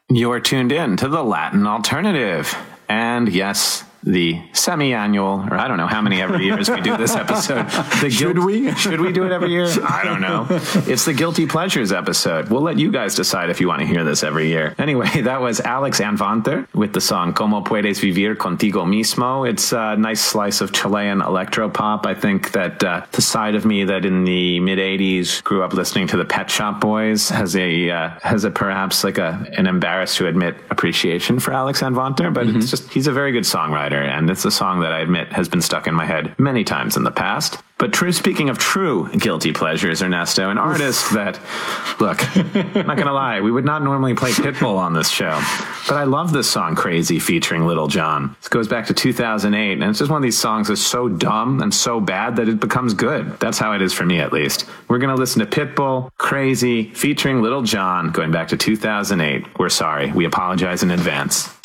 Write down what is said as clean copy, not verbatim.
You're tuned in to the Latin Alternative. And yes, the semi-annual, or I don't know how many every years we do this episode. Should we? Should we do it every year? I don't know. It's the Guilty Pleasures episode. We'll let you guys decide if you want to hear this every year. Anyway, that was Alex Anwandter with the song Como Puedes Vivir Contigo Mismo. It's a nice slice of Chilean electropop. I think that the side of me that in the mid-'80s grew up listening to the Pet Shop Boys has a perhaps like an embarrassed to admit appreciation for Alex Anwandter, but it's just, he's a very good songwriter. And it's a song that I admit has been stuck in my head many times in the past. But speaking of true guilty pleasures, Ernesto, an artist that, look, I'm not going to lie, we would not normally play Pitbull on this show. But I love this song, Crazy, featuring Lil Jon. This goes back to 2008, and it's just one of these songs that's so dumb and so bad that it becomes good. That's how it is for me, at least. We're going to listen to Pitbull, Crazy, featuring Lil Jon, going back to 2008. We're sorry. We apologize in advance.